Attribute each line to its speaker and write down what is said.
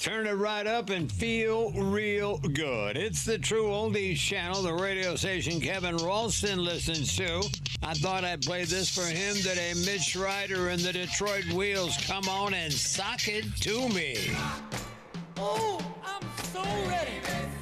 Speaker 1: Turn it right up and feel real good. It's the True Oldies channel, the radio station Kevin Ralston listens to. I thought I'd play this for him today. Mitch Ryder and the Detroit Wheels. Come on and sock it to me.
Speaker 2: Oh, I'm so ready.